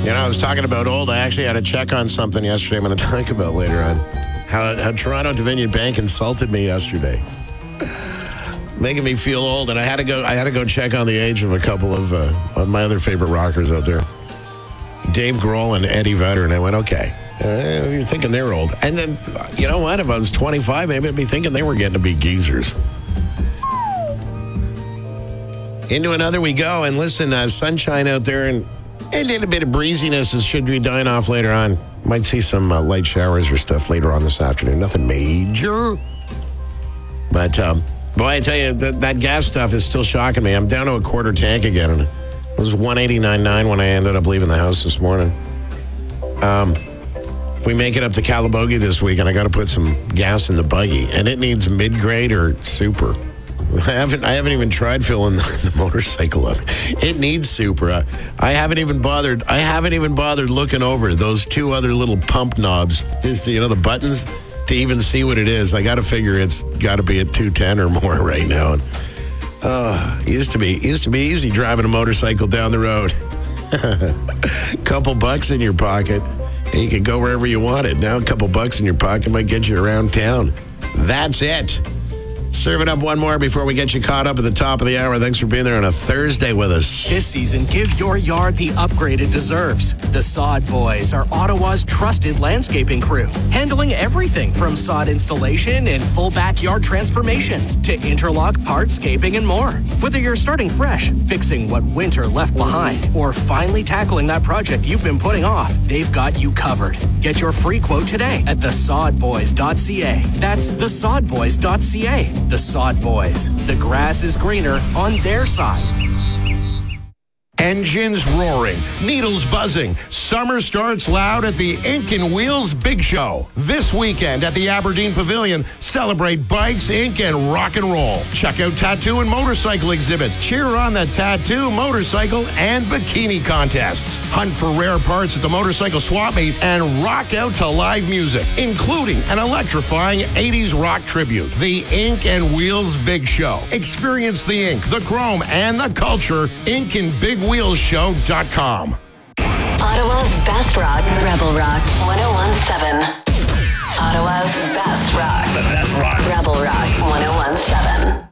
I was talking about old. I actually had to check on something yesterday I'm going to talk about later on. How Toronto Dominion Bank insulted me yesterday. Making me feel old, and I had to go check on the age of a couple of my other favorite rockers out there. Dave Grohl and Eddie Vedder, and I went, okay. You're thinking they're old. And then, you know what? If I was 25, maybe I'd be thinking they were getting to be geezers. Into another we go, and listen, sunshine out there, and a little bit of breeziness should be dying off later on. Might see some light showers or stuff later on this afternoon. Nothing major. But, boy, I tell you, that gas stuff is still shocking me. I'm down to a quarter tank again, and it was 189.9 when I ended up leaving the house this morning. If we make it up to Calabogie this week, and I got to put some gas in the buggy, and it needs mid-grade or super. I haven't even tried filling the motorcycle up. It needs super. I haven't even bothered looking over those two other little pump knobs, just the buttons, to even see what it is. I got to figure it's got to be at 210 or more right now. It used to be easy driving a motorcycle down the road. Couple bucks in your pocket, and you could go wherever you wanted. Now a couple bucks in your pocket might get you around town. That's it. Serving up one more before we get you caught up at the top of the hour. Thanks for being there on a Thursday with us. This season, give your yard the upgrade it deserves. The Sod Boys are Ottawa's trusted landscaping crew, handling everything from sod installation and full backyard transformations to interlock, hardscaping, and more. Whether you're starting fresh, fixing what winter left behind, or finally tackling that project you've been putting off, they've got you covered. Get your free quote today at thesodboys.ca. That's thesodboys.ca. The Sod Boys. The grass is greener on their side. Engines roaring, needles buzzing. Summer starts loud at the Ink and Wheels Big Show. This weekend at the Aberdeen Pavilion, celebrate bikes, ink, and rock and roll. Check out tattoo and motorcycle exhibits. Cheer on the tattoo, motorcycle, and bikini contests. Hunt for rare parts at the motorcycle swap meet and rock out to live music, including an electrifying 80s rock tribute. The Ink and Wheels Big Show. Experience the ink, the chrome, and the culture. Ink and BigWheelsShow.com. Ottawa's best rock, Rebel Rock 101.7. Ottawa's best rock, The best rock. Rebel Rock 101.7.